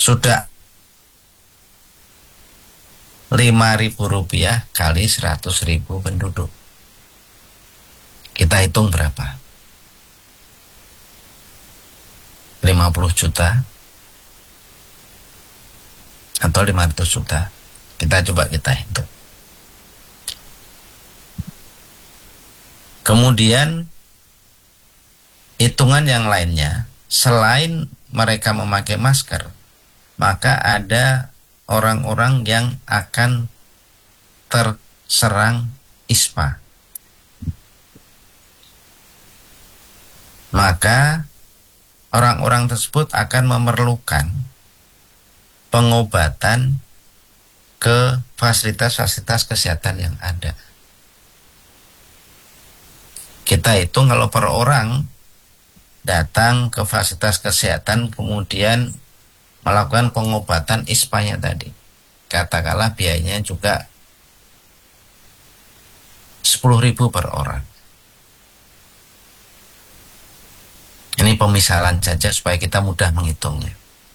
Sudah Rp5.000 kali 100.000 penduduk. Kita hitung berapa? 50 juta atau 500 juta. Kita hitung. Kemudian hitungan yang lainnya, selain mereka memakai masker, maka ada orang-orang yang akan terserang ISPA. Maka orang-orang tersebut akan memerlukan pengobatan ke fasilitas-fasilitas kesehatan yang ada. Kita hitung kalau per orang datang ke fasilitas kesehatan kemudian melakukan pengobatan ISPA-nya tadi, katakanlah biayanya juga 10.000 per orang. Ini pemisalan saja supaya kita mudah menghitungnya.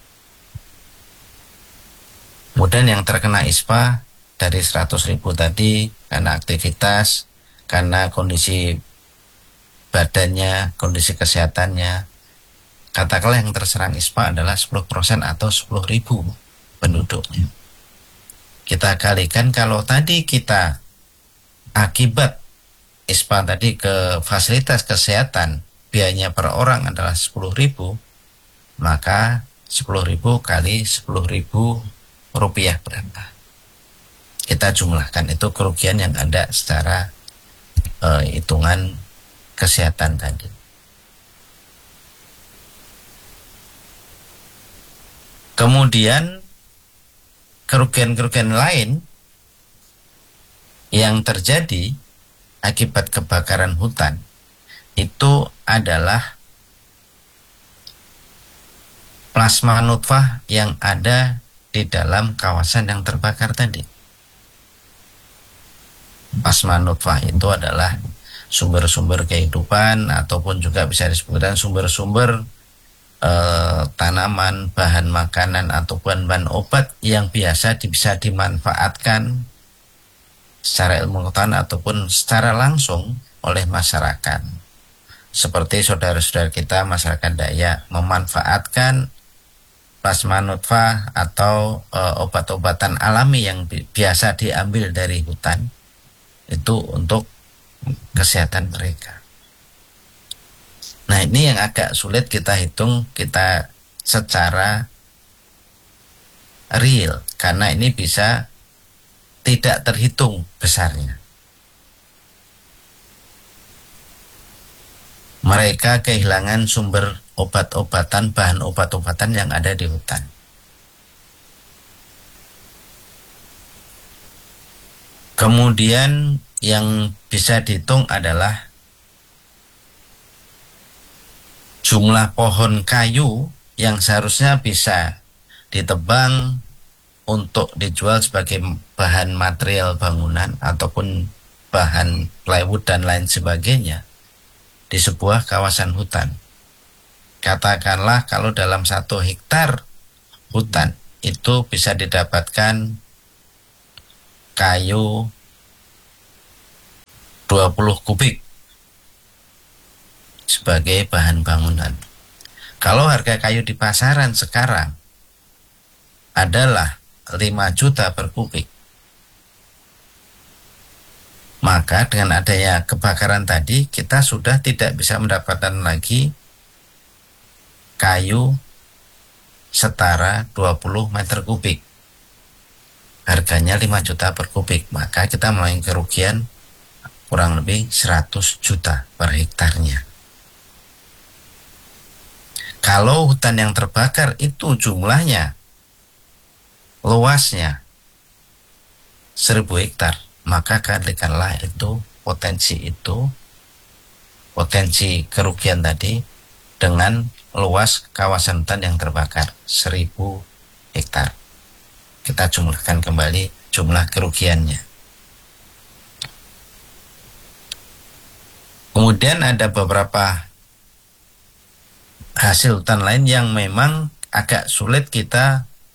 Kemudian yang terkena ISPA dari 100.000 tadi karena aktivitas, karena kondisi badannya, kondisi kesehatannya, katakanlah yang terserang ISPA adalah 10% atau 10.000 penduduknya. Kita kalikan, kalau tadi kita akibat ISPA tadi ke fasilitas kesehatan biayanya per orang adalah 10.000, maka 10.000 kali 10.000 rupiah berapa? Kita jumlahkan itu kerugian yang ada secara hitungan kesehatan tadi. Kemudian kerugian-kerugian lain yang terjadi akibat kebakaran hutan itu adalah plasma nutfah yang ada di dalam kawasan yang terbakar tadi. Plasma nutfah itu adalah sumber-sumber kehidupan ataupun juga bisa disebutkan sumber-sumber tanaman, bahan makanan ataupun bahan obat yang biasa bisa dimanfaatkan secara ilmu pengetahuan ataupun secara langsung oleh masyarakat. Seperti saudara-saudara kita masyarakat Dayak memanfaatkan plasma nutfah atau obat-obatan alami yang biasa diambil dari hutan itu untuk kesehatan mereka. Nah, ini yang agak sulit kita hitung kita secara real karena ini bisa tidak terhitung besarnya. Mereka kehilangan sumber obat-obatan, bahan obat-obatan yang ada di hutan. Kemudian yang bisa dihitung adalah jumlah pohon kayu yang seharusnya bisa ditebang untuk dijual sebagai bahan material bangunan ataupun bahan plywood dan lain sebagainya di sebuah kawasan hutan. Katakanlah kalau dalam 1 hektar hutan itu bisa didapatkan kayu 20 kubik sebagai bahan bangunan. Kalau harga kayu di pasaran sekarang adalah 5 juta per kubik, maka dengan adanya kebakaran tadi kita sudah tidak bisa mendapatkan lagi kayu setara 20 meter kubik. Harganya 5 juta per kubik, maka kita mengalami kerugian kurang lebih 100 juta per hektarnya. Kalau hutan yang terbakar itu jumlahnya, luasnya 1000 hektar, maka kalikanlah itu potensi kerugian tadi dengan luas kawasan hutan yang terbakar 1000 hektar. Kita jumlahkan kembali jumlah kerugiannya. Kemudian ada beberapa hasil hutan lain yang memang agak sulit kita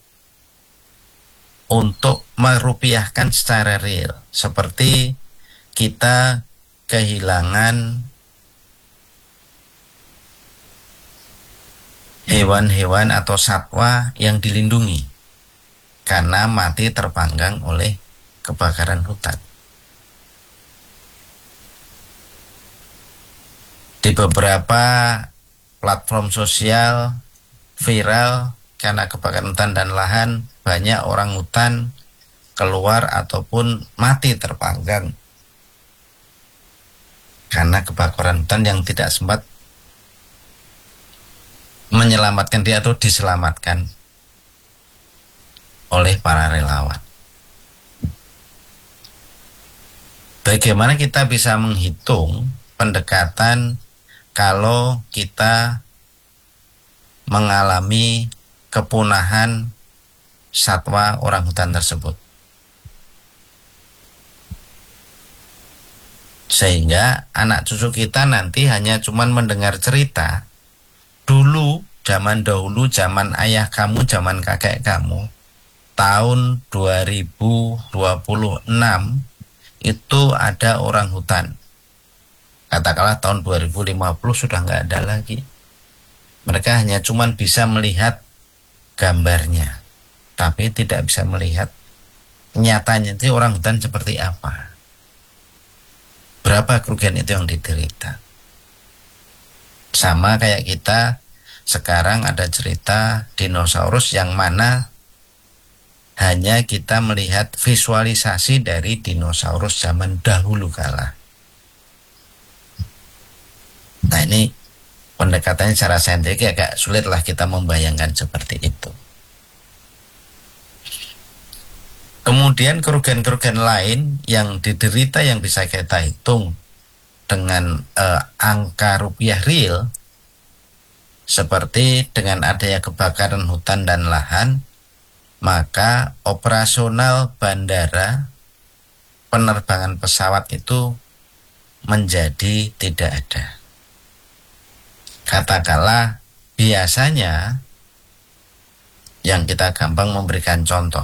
untuk merupiahkan secara real, seperti kita kehilangan hewan-hewan atau satwa yang dilindungi karena mati terpanggang oleh kebakaran hutan. Di beberapa platform sosial viral karena kebakaran hutan dan lahan, banyak orang hutan keluar ataupun mati terpanggang karena kebakaran hutan yang tidak sempat menyelamatkan dia atau diselamatkan oleh para relawan. Bagaimana kita bisa menghitung pendekatan kalau kita mengalami kepunahan satwa orang hutan tersebut? Sehingga anak cucu kita nanti hanya cuman mendengar cerita, dulu, zaman dahulu, zaman ayah kamu, zaman kakek kamu, tahun 2026 itu ada orang hutan. Katakanlah tahun 2050 sudah nggak ada lagi. Mereka hanya cuman bisa melihat gambarnya, tapi tidak bisa melihat nyatanya itu orang hutan seperti apa. Berapa kerugian itu yang diderita. Sama kayak kita sekarang ada cerita dinosaurus yang mana hanya kita melihat visualisasi dari dinosaurus zaman dahulu kala. Nah, ini pendekatannya secara saintifik agak sulit lah kita membayangkan seperti itu. Kemudian kerugian-kerugian lain yang diderita yang bisa kita hitung dengan angka rupiah real, seperti dengan adanya kebakaran hutan dan lahan, maka operasional bandara, penerbangan pesawat itu menjadi tidak ada. Katakanlah biasanya, yang kita gampang memberikan contoh,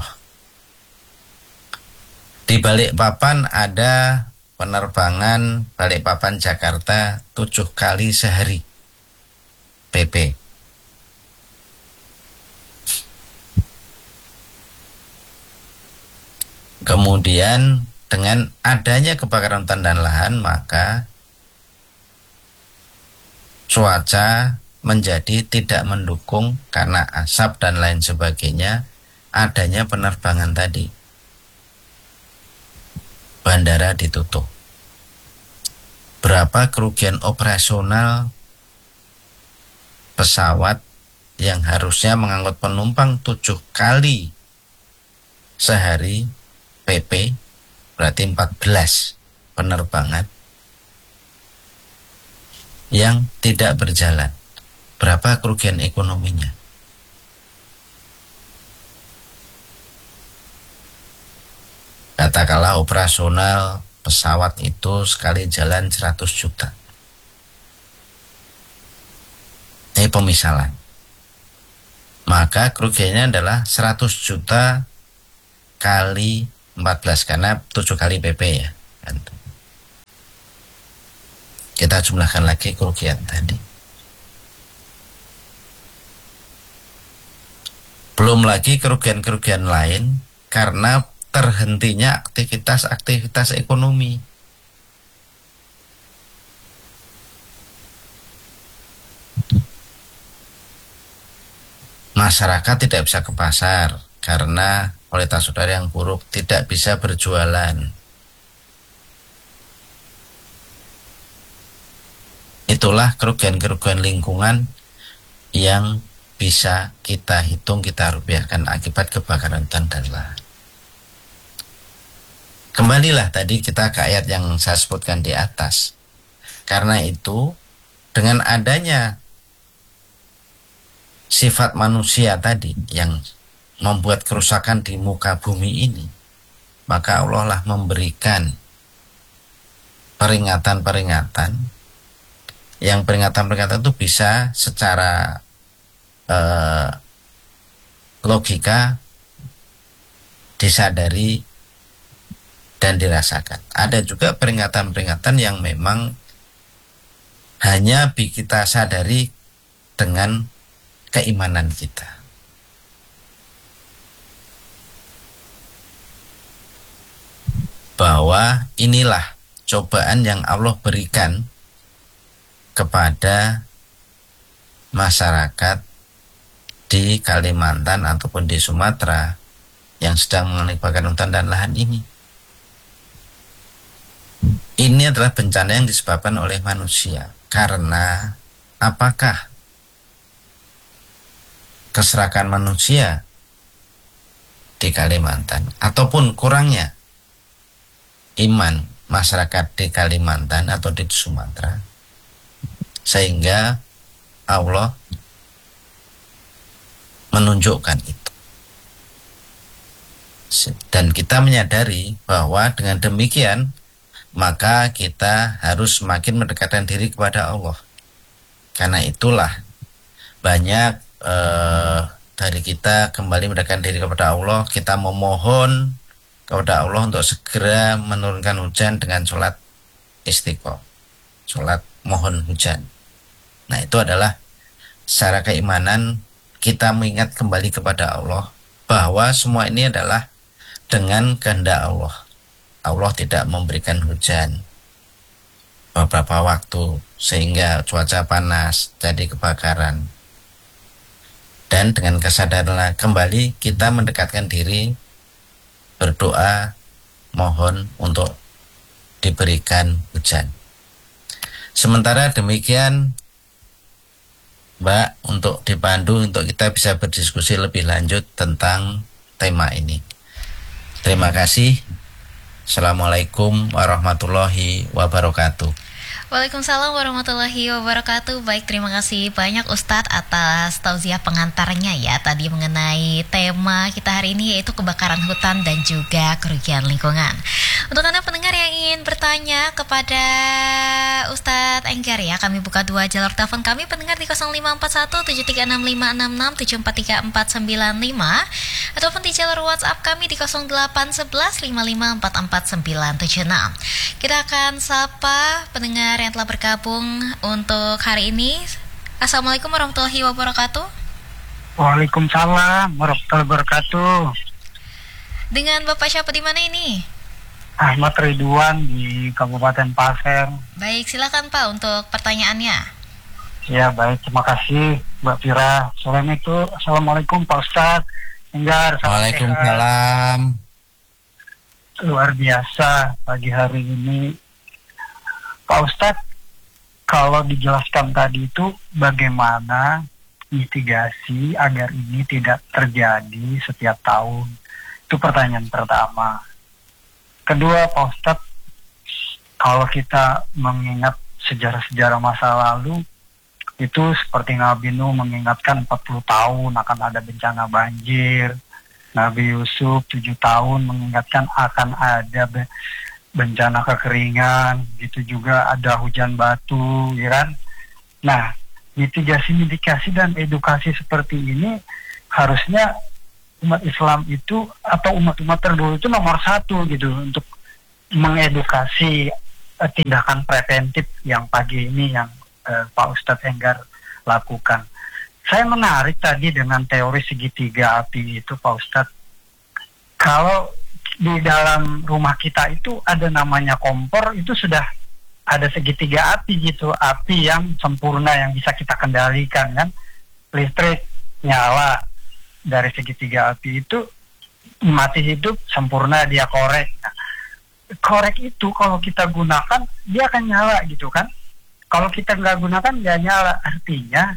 di Balikpapan ada penerbangan Balikpapan Jakarta 7 kali sehari PP. Kemudian dengan adanya kebakaran hutan dan lahan, maka cuaca menjadi tidak mendukung karena asap dan lain sebagainya, adanya penerbangan tadi. Bandara ditutup. Berapa kerugian operasional pesawat yang harusnya mengangkut penumpang 7 kali sehari PP, berarti 14 penerbangan yang tidak berjalan. Berapa kerugian ekonominya? Katakanlah operasional pesawat itu sekali jalan 100 juta. Ini pemisalan. Maka kerugiannya adalah 100 juta kali 14, karena 7 kali PP ya. Kita jumlahkan lagi kerugian tadi. Belum lagi kerugian-kerugian lain karena terhentinya aktivitas-aktivitas ekonomi. Masyarakat tidak bisa ke pasar karena kualitas udara yang buruk, tidak bisa berjualan. Itulah kerugian-kerugian lingkungan yang bisa kita hitung, kita rupiahkan akibat kebakaran hutan dan lahan. Kembalilah tadi kita ke ayat yang saya sebutkan di atas. Karena itu, dengan adanya sifat manusia tadi yang membuat kerusakan di muka bumi ini, maka Allah lah memberikan peringatan-peringatan, yang peringatan-peringatan itu bisa secara logika disadari dan dirasakan. Ada juga peringatan-peringatan yang memang hanya kita sadari dengan keimanan kita. Bahwa inilah cobaan yang Allah berikan kepada masyarakat di Kalimantan ataupun di Sumatera yang sedang mengalami hutan dan lahan ini. Ini adalah bencana yang disebabkan oleh manusia. Karena apakah keserakan manusia di Kalimantan ataupun kurangnya iman masyarakat di Kalimantan atau di Sumatera sehingga Allah menunjukkan itu. Dan kita menyadari bahwa dengan demikian maka kita harus semakin mendekatkan diri kepada Allah. Karena itulah banyak dari kita kembali mendekatkan diri kepada Allah. Kita memohon kepada Allah untuk segera menurunkan hujan dengan sholat istiqomah, sholat mohon hujan. Nah, itu adalah secara keimanan kita mengingat kembali kepada Allah bahwa semua ini adalah dengan kehendak Allah. Allah tidak memberikan hujan beberapa waktu sehingga cuaca panas, jadi kebakaran. Dan dengan kesadaran kembali kita mendekatkan diri, berdoa, mohon untuk diberikan hujan. Sementara demikian, Mbak, untuk dipandu untuk kita bisa berdiskusi lebih lanjut tentang tema ini. Terima kasih. Assalamualaikum warahmatullahi wabarakatuh. Waalaikumsalam warahmatullahi wabarakatuh. Baik, terima kasih banyak Ustadz atas tausiah pengantarnya ya tadi mengenai tema kita hari ini yaitu kebakaran hutan dan juga kerugian lingkungan. Untuk Anda pendengar yang ingin bertanya kepada Ustadz Enggar ya, kami buka 2 jalur telepon kami pendengar di 0541736566744495 ataupun di jalur WhatsApp kami di 081155449976. Kita akan sapa pendengar yang telah bergabung untuk hari ini. Assalamualaikum warahmatullahi wabarakatuh. Waalaikumsalam warahmatullahi wabarakatuh. Dengan Bapak siapa di mana ini? Ahmad Ridwan di Kabupaten Pasir. Baik, silakan Pak untuk pertanyaannya. Ya baik, terima kasih Mbak Fira. Assalamualaikum Pak Ustadz Enggar. Waalaikumsalam. Luar biasa pagi hari ini Pak Ustadz, kalau dijelaskan tadi itu bagaimana mitigasi agar ini tidak terjadi setiap tahun. Itu pertanyaan pertama. Kedua Pak Ustadz, kalau kita mengingat sejarah-sejarah masa lalu, itu seperti Nabi Nuh mengingatkan 40 tahun akan ada bencana banjir. Nabi Yusuf 7 tahun mengingatkan akan ada bencana kekeringan, gitu juga ada hujan batu, ya kan? Nah, mitigasi dan edukasi seperti ini harusnya umat Islam itu atau umat-umat terdahulu itu nomor 1 gitu untuk mengedukasi tindakan preventif yang pagi ini yang Pak Ustadz Enggar lakukan. Saya menarik tadi dengan teori segitiga api itu Pak Ustadz. Kalau di dalam rumah kita itu ada namanya kompor, itu sudah ada segitiga api gitu, api yang sempurna yang bisa kita kendalikan kan, listrik nyala dari segitiga api itu mati hidup sempurna dia korek. Nah, korek itu kalau kita gunakan dia akan nyala gitu kan, kalau kita nggak gunakan nggak nyala. Artinya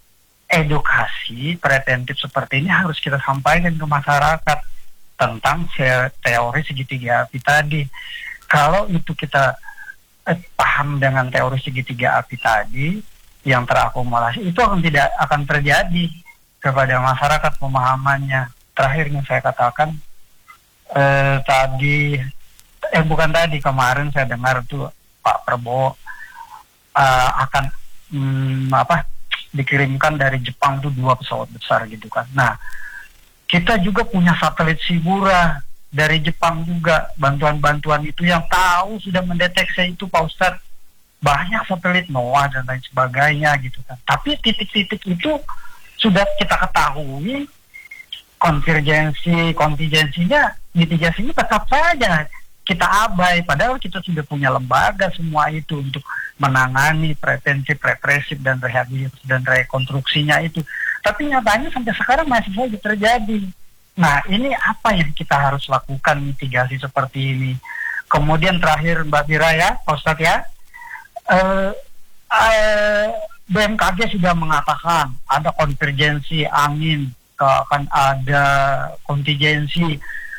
edukasi preventif seperti ini harus kita sampaikan ke masyarakat tentang teori segitiga api tadi. Kalau itu kita paham dengan teori segitiga api tadi yang terakumulasi, itu tidak akan terjadi kepada masyarakat pemahamannya. Terakhir yang saya katakan kemarin saya dengar tuh Pak Prabowo akan dikirimkan dari Jepang tuh 2 pesawat besar gitu kan. Nah, kita juga punya satelit Shibura dari Jepang juga bantuan-bantuan itu yang tahu sudah mendeteksi itu Pak Ustadz, banyak satelit NOAA dan lain sebagainya gitu kan. Tapi titik-titik itu sudah kita ketahui kontingensinya, mitigasinya tetap saja kita abai, padahal kita sudah punya lembaga semua itu untuk menangani preventif, represif, dan rehabilitasi dan rekonstruksinya itu. Tapi nyatanya sampai sekarang masih saja terjadi. Nah, ini apa yang kita harus lakukan mitigasi seperti ini? Kemudian terakhir Mbak Bira ya, Pak Ustadz ya, BMKG sudah mengatakan ada konvergensi angin, akan ada kontingensi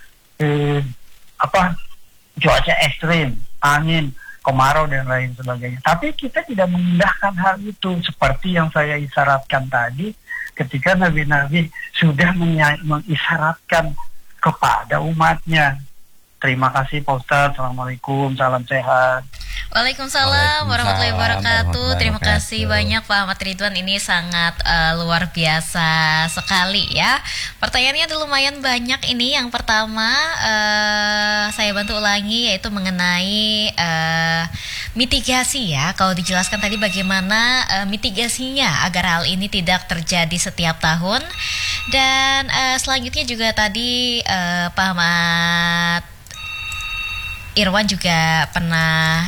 cuaca ekstrim, angin, kemarau dan lain sebagainya. Tapi kita tidak mengindahkan hal itu seperti yang saya isyaratkan tadi ketika nabi-nabi sudah mengisyaratkan kepada umatnya. Terima kasih Pak Ustadz. Assalamualaikum, salam sehat. Waalaikumsalam warahmatullahi wabarakatuh. Terima kasih banyak Pak Ahmad Ridwan. Ini sangat luar biasa sekali ya. Pertanyaannya ada lumayan banyak ini. Yang pertama saya bantu ulangi, yaitu mengenai mitigasi ya. Kalau dijelaskan tadi bagaimana mitigasinya agar hal ini tidak terjadi setiap tahun. Dan selanjutnya juga tadi Pak Ahmad Irwan juga pernah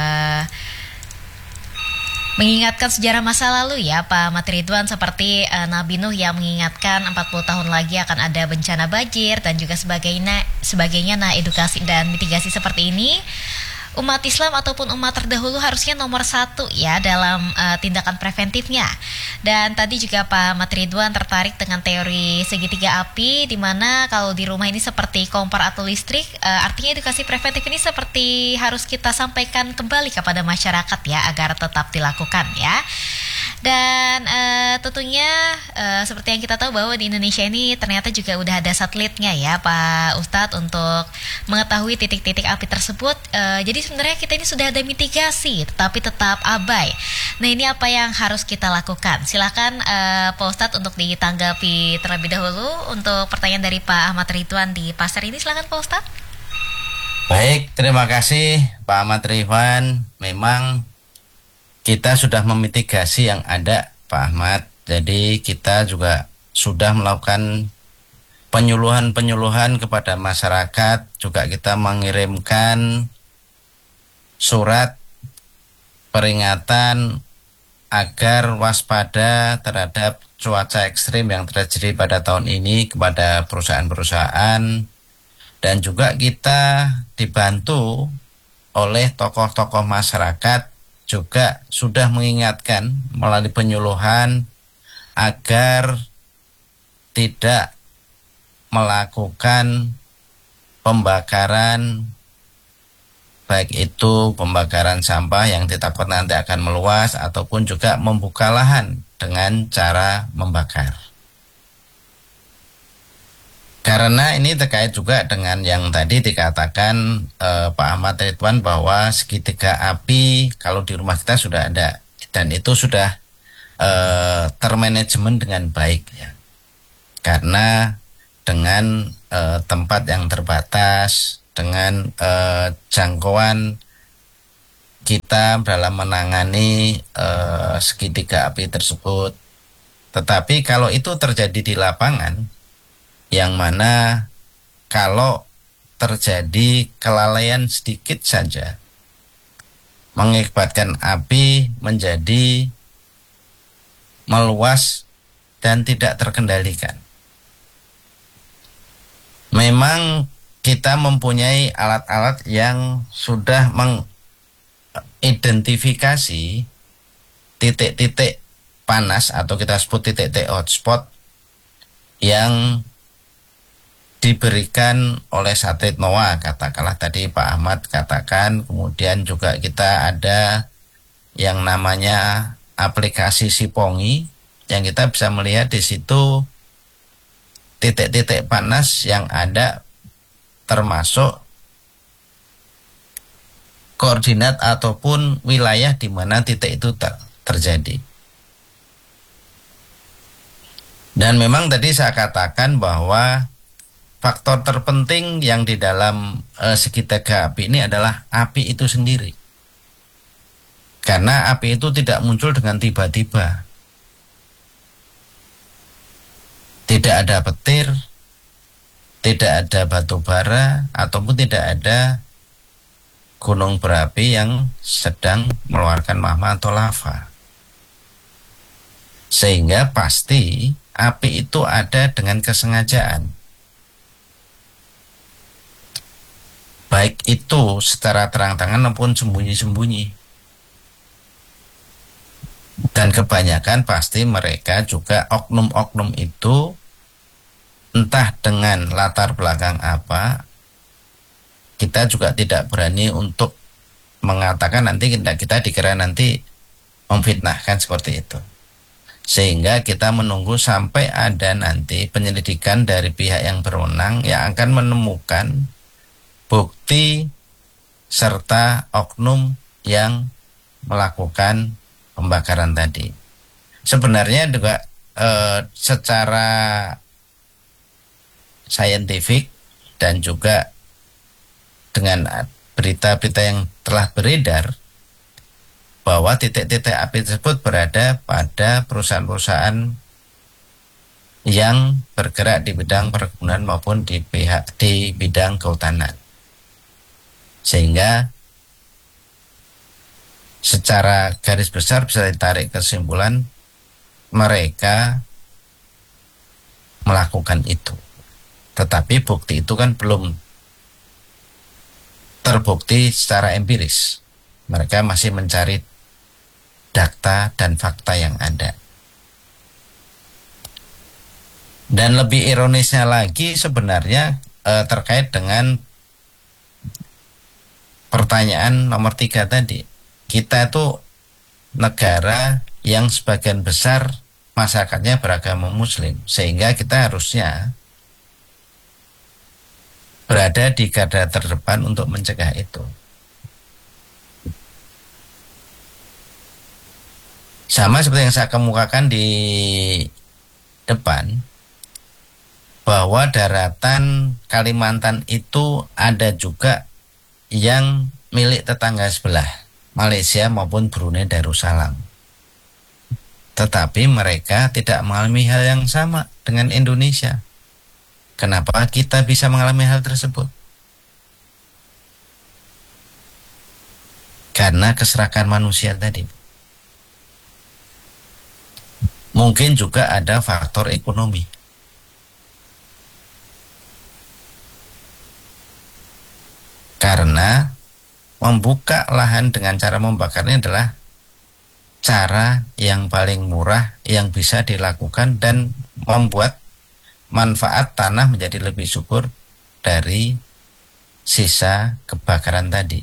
mengingatkan sejarah masa lalu ya Pak Ahmad Ridwan, seperti Nabi Nuh yang mengingatkan 40 tahun lagi akan ada bencana banjir dan juga sebagainya. Nah, edukasi dan mitigasi seperti ini umat Islam ataupun umat terdahulu harusnya nomor satu ya dalam tindakan preventifnya. Dan tadi juga Pak Ahmad Ridwan tertarik dengan teori segitiga api, di mana kalau di rumah ini seperti kompor atau listrik, artinya edukasi preventif ini seperti harus kita sampaikan kembali kepada masyarakat ya, agar tetap dilakukan ya. Dan tentunya seperti yang kita tahu bahwa di Indonesia ini ternyata juga udah ada satelitnya ya Pak Ustadz untuk mengetahui titik-titik api tersebut. Jadi sebenarnya kita ini sudah ada mitigasi, tetapi tetap abai. Nah, ini apa yang harus kita lakukan? Silakan Pak Ustadz untuk ditanggapi terlebih dahulu untuk pertanyaan dari Pak Ahmad Ridwan di Pasar ini. Silakan Pak Ustadz. Baik, terima kasih Pak Ahmad Ridwan. Memang kita sudah memitigasi yang ada Pak Ahmad. Jadi kita juga sudah melakukan penyuluhan kepada masyarakat. Juga kita mengirimkan surat peringatan agar waspada terhadap cuaca ekstrim yang terjadi pada tahun ini kepada perusahaan-perusahaan. Dan juga kita dibantu oleh tokoh-tokoh masyarakat juga sudah mengingatkan melalui penyuluhan agar tidak melakukan pembakaran, baik itu pembakaran sampah yang ditakut nanti akan meluas ataupun juga membuka lahan dengan cara membakar. Karena ini terkait juga dengan yang tadi dikatakan Pak Ahmad Ridwan bahwa segitiga api kalau di rumah kita sudah ada dan itu sudah termanajemen dengan baik ya. Karena dengan tempat yang terbatas, dengan jangkauan kita dalam menangani segitiga api tersebut. Tetapi kalau itu terjadi di lapangan, yang mana kalau terjadi kelalaian sedikit saja mengakibatkan api menjadi meluas dan tidak terkendalikan. Memang kita mempunyai alat-alat yang sudah mengidentifikasi titik-titik panas atau kita sebut titik-titik hotspot yang diberikan oleh satelit NOAA, katakanlah tadi Pak Ahmad katakan. Kemudian juga kita ada yang namanya aplikasi Sipongi yang kita bisa melihat di situ titik-titik panas yang ada, termasuk koordinat ataupun wilayah di mana titik itu terjadi. Dan memang tadi saya katakan bahwa faktor terpenting yang di dalam segitiga api ini adalah api itu sendiri. Karena api itu tidak muncul dengan tiba-tiba. Tidak ada petir, tidak ada batu bara, ataupun tidak ada gunung berapi yang sedang mengeluarkan magma atau lava. Sehingga pasti api itu ada dengan kesengajaan. Baik itu secara terang-terangan maupun sembunyi-sembunyi. Dan kebanyakan pasti mereka juga oknum-oknum itu entah dengan latar belakang apa, kita juga tidak berani untuk mengatakan nanti kita dikira nanti memfitnahkan seperti itu. Sehingga kita menunggu sampai ada nanti penyelidikan dari pihak yang berwenang yang akan menemukan bukti serta oknum yang melakukan pembakaran tadi. Sebenarnya juga secara saintifik dan juga dengan berita-berita yang telah beredar bahwa titik-titik api tersebut berada pada perusahaan-perusahaan yang bergerak di bidang perkebunan maupun di bidang kehutanan. Sehingga secara garis besar bisa ditarik kesimpulan mereka melakukan itu. Tetapi bukti itu kan belum terbukti secara empiris. Mereka masih mencari data dan fakta yang ada. Dan lebih ironisnya lagi sebenarnya terkait dengan pertanyaan nomor 3 tadi. Kita itu negara yang sebagian besar masyarakatnya beragama Muslim, sehingga kita harusnya berada di garda terdepan untuk mencegah itu. Sama seperti yang saya kemukakan di depan, bahwa daratan Kalimantan itu ada juga yang milik tetangga sebelah, Malaysia maupun Brunei Darussalam. Tetapi mereka tidak mengalami hal yang sama dengan Indonesia. Kenapa kita bisa mengalami hal tersebut? Karena keserakahan manusia tadi. Mungkin juga ada faktor ekonomi. Karena membuka lahan dengan cara membakarnya adalah cara yang paling murah yang bisa dilakukan dan membuat manfaat tanah menjadi lebih subur dari sisa kebakaran tadi.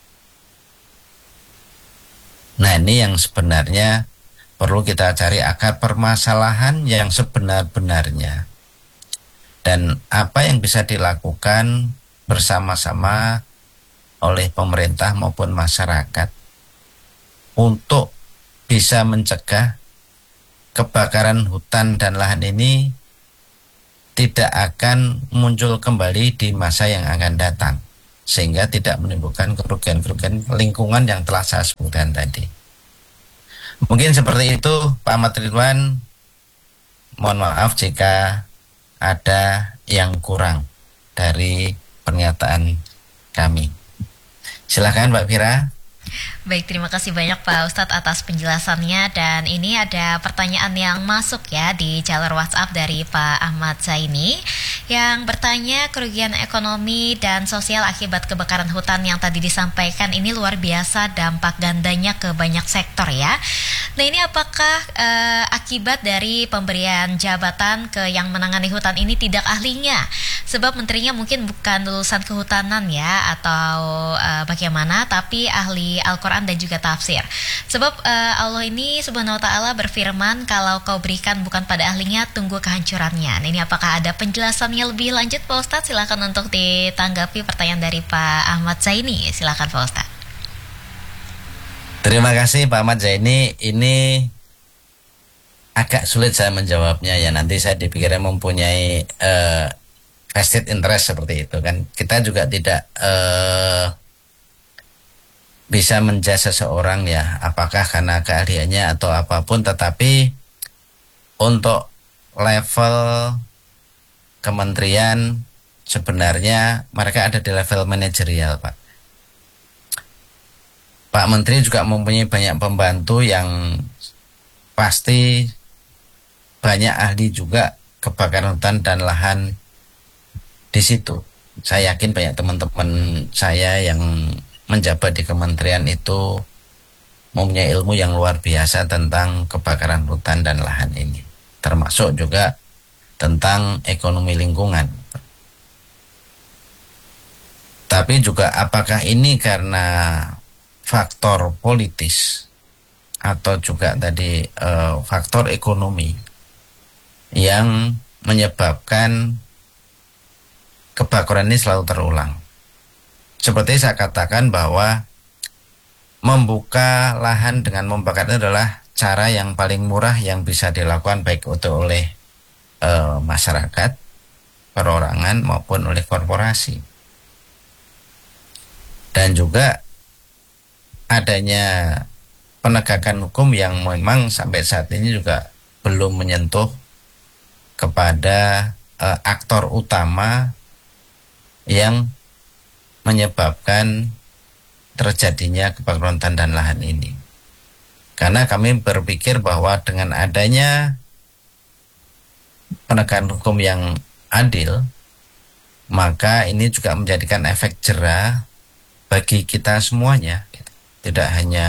Nah, ini yang sebenarnya perlu kita cari akar permasalahan yang sebenar-benarnya. Dan apa yang bisa dilakukan bersama-sama oleh pemerintah maupun masyarakat untuk bisa mencegah kebakaran hutan dan lahan ini tidak akan muncul kembali di masa yang akan datang, sehingga tidak menimbulkan kerugian-kerugian lingkungan yang telah saya sebutkan tadi. Mungkin seperti itu Pak Ahmad Ridwan. Mohon maaf jika ada yang kurang dari pernyataan kami. Silakan Mbak Fira. Baik, terima kasih banyak Pak Ustadz atas penjelasannya. Dan ini ada pertanyaan yang masuk ya di jalur WhatsApp dari Pak Ahmad Zaini yang bertanya, kerugian ekonomi dan sosial akibat kebakaran hutan yang tadi disampaikan ini luar biasa dampak gandanya ke banyak sektor ya. Nah, ini apakah akibat dari pemberian jabatan ke yang menangani hutan ini tidak ahlinya? Sebab menterinya mungkin bukan lulusan kehutanan ya, atau bagaimana, tapi ahli Al-Quran dan juga tafsir. Sebab Allah ini subhanahu wa ta'ala berfirman, kalau kau berikan bukan pada ahlinya, tunggu kehancurannya. Nah, ini apakah ada penjelasannya lebih lanjut Pak Ustadz? Silakan untuk ditanggapi pertanyaan dari Pak Ahmad Zaini. Silakan Pak Ustadz. Terima kasih Pak Ahmad Zaini. Ini agak sulit saya menjawabnya ya. Nanti saya dipikirnya mempunyai vested interest seperti itu kan. Kita juga tidak bisa menjudge seseorang ya, apakah karena keahliannya atau apapun, tetapi untuk level kementerian sebenarnya mereka ada di level manajerial, Pak. Pak Menteri juga mempunyai banyak pembantu yang pasti banyak ahli juga kebakaran hutan dan lahan di situ. Saya yakin banyak teman-teman saya yang menjabat di kementerian itu mempunyai ilmu yang luar biasa tentang kebakaran hutan dan lahan ini, termasuk juga tentang ekonomi lingkungan. Tapi juga apakah ini karena faktor politis atau juga tadi faktor ekonomi yang menyebabkan kebakaran ini selalu terulang. Seperti saya katakan bahwa membuka lahan dengan membakar itu adalah cara yang paling murah yang bisa dilakukan baik itu oleh masyarakat, perorangan maupun oleh korporasi. Dan juga adanya penegakan hukum yang memang sampai saat ini juga belum menyentuh kepada aktor utama yang menyebabkan terjadinya kebakaran hutan dan lahan ini. Karena kami berpikir bahwa dengan adanya penegakan hukum yang adil, maka ini juga menjadikan efek jera bagi kita semuanya, tidak hanya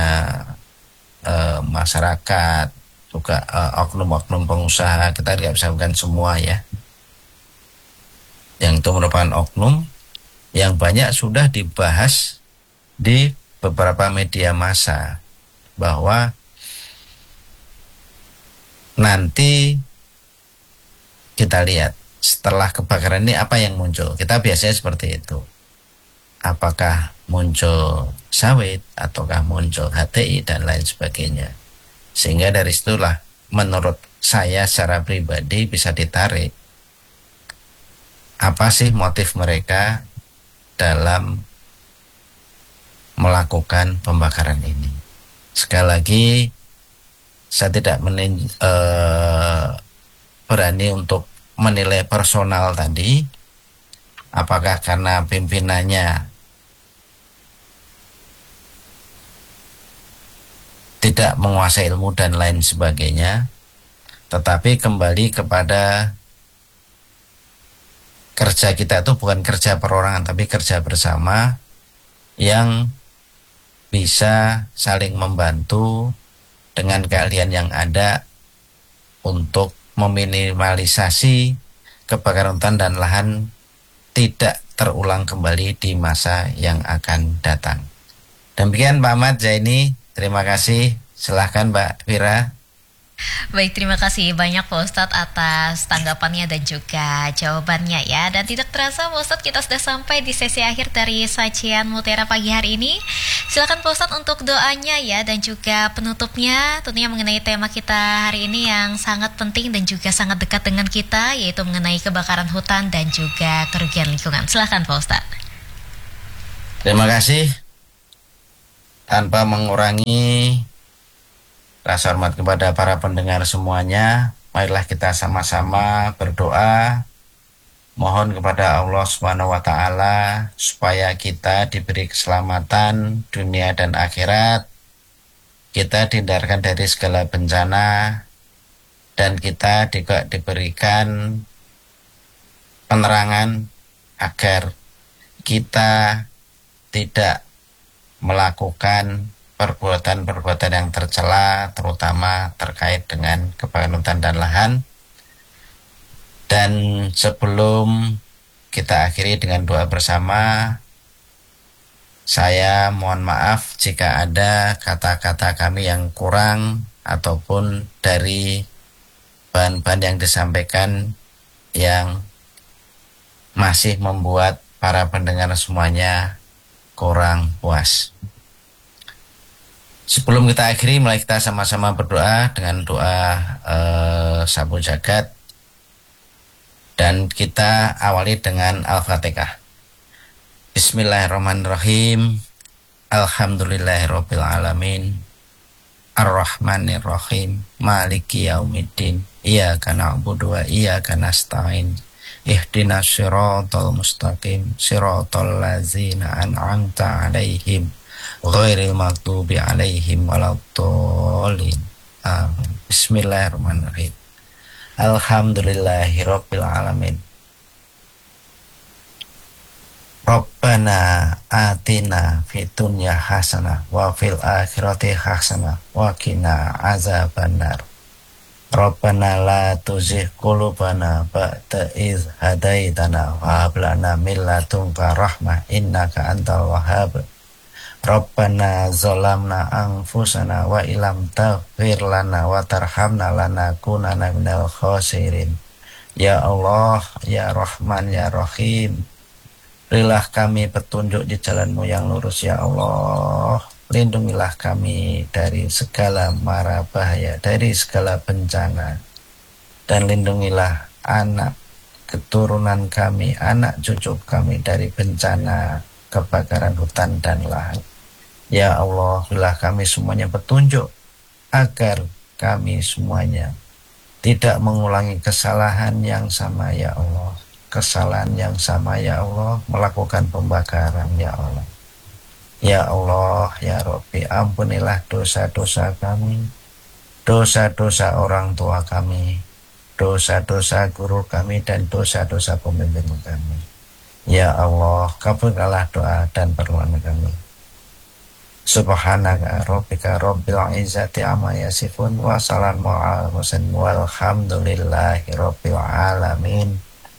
masyarakat, juga oknum-oknum pengusaha. Kita tidak bisa bukan semua ya, yang itu merupakan oknum yang banyak sudah dibahas di beberapa media massa bahwa nanti kita lihat setelah kebakaran ini apa yang muncul. Kita biasanya seperti itu. Apakah muncul sawit ataukah muncul HTI dan lain sebagainya. Sehingga dari situlah menurut saya secara pribadi bisa ditarik apa sih motif mereka dalam melakukan pembakaran ini. Sekali lagi saya tidak berani untuk menilai personal tadi, apakah karena pimpinannya tidak menguasai ilmu dan lain sebagainya, tetapi kembali kepada kerja kita itu bukan kerja perorangan tapi kerja bersama yang bisa saling membantu dengan keahlian yang ada untuk meminimalisasi kebakaran hutan dan lahan tidak terulang kembali di masa yang akan datang. Demikian Pak Ahmad Zaini. Terima kasih. Silahkan Mbak Vira. Baik, terima kasih banyak Pak Ustadz atas tanggapannya dan juga jawabannya ya. Dan tidak terasa Pak Ustadz, kita sudah sampai di sesi akhir dari sajian Mutiara pagi hari ini. Silakan Pak Ustadz untuk doanya ya dan juga penutupnya tentunya mengenai tema kita hari ini yang sangat penting dan juga sangat dekat dengan kita, yaitu mengenai kebakaran hutan dan juga kerugian lingkungan. Silakan Pak Ustadz. Terima kasih. Tanpa mengurangi rasa hormat kepada para pendengar semuanya, marilah kita sama-sama berdoa mohon kepada Allah Subhanahu wa taala supaya kita diberi keselamatan dunia dan akhirat, kita dihindarkan dari segala bencana, dan kita juga diberikan penerangan agar kita tidak melakukan perbuatan-perbuatan yang tercela, terutama terkait dengan kebakaran hutan dan lahan. Dan sebelum kita akhiri dengan doa bersama, saya mohon maaf jika ada kata-kata kami yang kurang ataupun dari bahan-bahan yang disampaikan yang masih membuat para pendengar semuanya kurang puas. Sebelum kita akhiri, mari kita sama-sama berdoa dengan doa sapu jagat. Dan Dan kita awali dengan Al-Fatihah. Bismillahirrahmanirrahim. Alhamdulillahirabbil alamin. Ar-Rahmanir-Rahim. Maliki yaumiddin. Iyyaka na'budu wa iyyaka nasta'in. Ihdinas siratal mustaqim. Siratal ladzina an'amta 'alaihim ghairil maghdubi 'alaihim waladdallin. Amin. Bismillahirrahmanirrahim. Alhamdulillahirabbil alamin. Rabbana atina fid dunya hasanah wa fil akhirati hasanah wa qina azabannar. Rabbana la tuzigh qulubana ba'da idh hadaitana wa hab lana min ladunka rahmah innaka antal wahhab. Rabbana zalamna anfusana wa illam taghfir lana wa tarhamna lanakunanna minal khasirin. Ya Allah, ya Rahman, ya Rahim, berilah kami petunjuk di jalan-Mu yang lurus ya Allah. Lindungilah kami dari segala mara bahaya, dari segala bencana. Dan lindungilah anak keturunan kami, anak cucu kami dari bencana kebakaran hutan dan lahan. Ya Allah, berilah kami semuanya petunjuk agar kami semuanya tidak mengulangi kesalahan yang sama ya Allah. Kesalahan yang sama ya Allah, melakukan pembakaran ya Allah. Ya Allah, ya Rabbi, ampunilah dosa-dosa kami, dosa-dosa orang tua kami, dosa-dosa guru kami, dan dosa-dosa pemimpin kami. Ya Allah, kabulkanlah doa dan permohonan kami. Subhanaka rabbika rabbil izzati amma yasifun wa salamun alal mursalin walhamdulillahi rabbil alamin.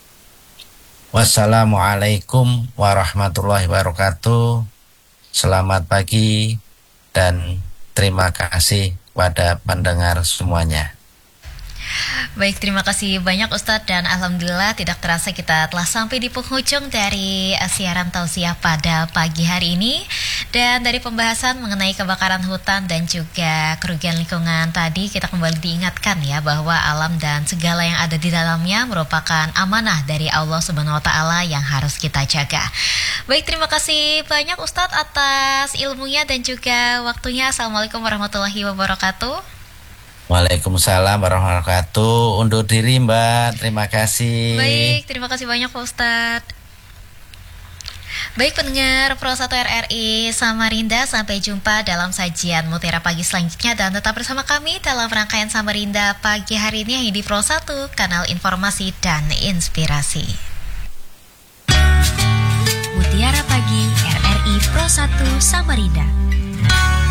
Wassalamualaikum warahmatullahi wabarakatuh. Selamat pagi dan terima kasih pada pendengar semuanya. Baik, terima kasih banyak Ustadz, dan alhamdulillah tidak terasa kita telah sampai di penghujung dari siaran tausiah pada pagi hari ini. Dan dari pembahasan mengenai kebakaran hutan dan juga kerugian lingkungan tadi, kita kembali diingatkan ya bahwa alam dan segala yang ada di dalamnya merupakan amanah dari Allah Subhanahu wa taala yang harus kita jaga. Baik, terima kasih banyak Ustadz atas ilmunya dan juga waktunya. Assalamualaikum warahmatullahi wabarakatuh. Waalaikumsalam warahmatullahi wabarakatuh. Undur diri Mbak, terima kasih. Baik, terima kasih banyak Pak Ustadz. Baik pendengar Pro 1 RRI Samarinda, sampai jumpa dalam sajian Mutiara Pagi selanjutnya. Dan tetap bersama kami dalam rangkaian Samarinda pagi hari ini di Pro 1, kanal informasi dan inspirasi. Mutiara Pagi RRI Pro 1 Samarinda.